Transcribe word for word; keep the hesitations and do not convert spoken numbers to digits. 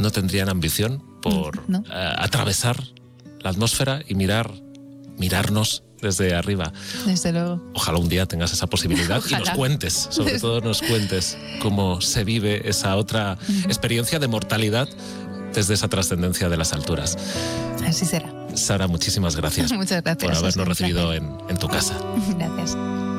no tendrían ambición por ¿No? uh, atravesar la atmósfera y mirar, mirarnos desde arriba. Desde luego. Ojalá un día tengas esa posibilidad y nos cuentes, sobre todo nos cuentes cómo se vive esa otra uh-huh. experiencia de mortalidad desde esa trascendencia de las alturas. Así será. Sara, muchísimas gracias, Muchas gracias por habernos recibido en, en tu casa. Gracias.